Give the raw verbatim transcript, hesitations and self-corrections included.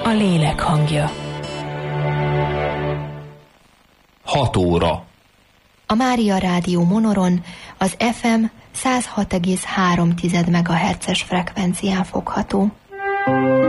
A lélek hangja. hat óra. A Mária Rádió Monoron az ef em száz hat egész három megahertzes frekvencián fogható.